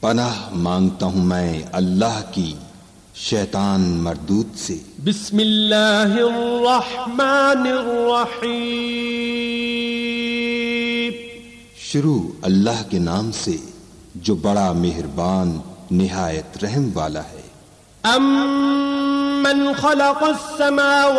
पनाह मांगता हूँ मैं अल्लाह की शैतान मरदूद से। बिस्मिल्लाहिर्रहमानिर्रहीम। शुरू अल्लाह के नाम से जो बड़ा मेहरबान निहायत रहम वाला है। अम्मन खलक़स समावाति